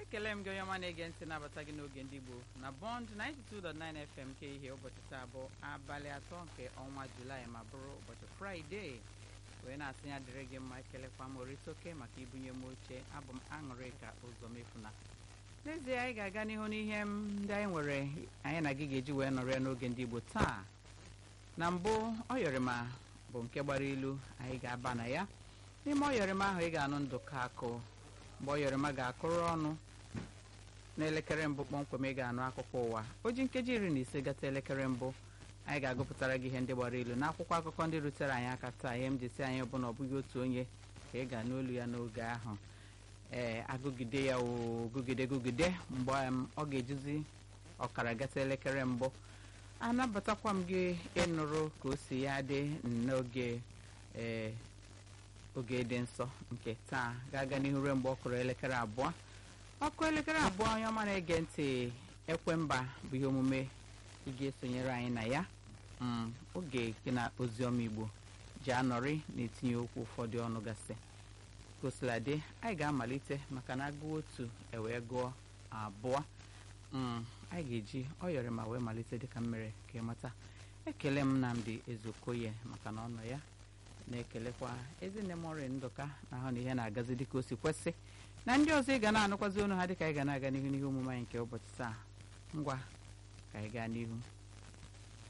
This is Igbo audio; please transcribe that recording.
ekele m gị onye ọma na-ege ntị nabata gị n'oge ndị Igbo na Bond 92.9 FM nke ihe ụbọchị taa bụ abalị 3 nke ọnwa Julaị ma bụrụ ụbọchị Fraịde wee na-asị ya dịrị gị mma ekelekwa m oritoke maka ibunye m oche abụ m Aṅụrịka Ụzọmefuna. N'ezie anyị ga-aga n'ihu n'ihe ndị anyị nwere anyị na gị ga-eji wee nọrọ ya n'oge ndị Igbo taa. Na mbụ ọyọrịma bụ nke gbara ilu anyị ga-aba na ya. N'ime ọyọrịma ahụ ị ga-anụ Ndụka Akụ mgbe ọyọrịma ga-akụrụ ọnụ n'elekere mbụ kpọmkwem ị ga-anụ akụkọ ụwa o ji nkeji 15 gata elekere mbụ anyị ga-agụpụtara gị ihe ndị gbara ilu n'akwụkwọ akụkọ ndị rutere anyị aka taa. Ihe m ji si anyị bụ na ọ bụghị otu onye ka ị ga n'olu ya n'oge ahụ agụgide ya gụgide mgbe ọ ga-ejuzi ọkara gata elekere mbụ. Anabatakwa m gị ịnụrụ ka o si ya dị n'oge oge dị nsọ nke taa ga-aga n'ihu ruo mgbe ọ kụrụ elekere abụọ. Ọkụ elekere abụọ onye ọma na-ege ntị Ekwemba bụ ihe omume ị ga-esonyere anyị na ya. Oge gị na Oziọma Igbo ji anọrị na-etinye okwu ụfọdụ ọnụ gasị gosiladị anyị ga-amalite maka na agụ otu ewee gụọ abụọ. Anyị ga-eji ọyọrịma wee malite dịka mmere ka ịmata. Ekele m Nnamdi Ezeokoye maka na ọ nọ ya, na-ekelekwa Ezinne Morin Ndụka na ahụ na ihe na-agazi dịka o si kwesị, na ndị ọzọ ị ga na-anụkwazi ọnụ ha dịka anyị ga na-aga n'ihu n'ihe omume anyị nke ụbọchị taa. Ngwa ka anyị gaa n'ihu.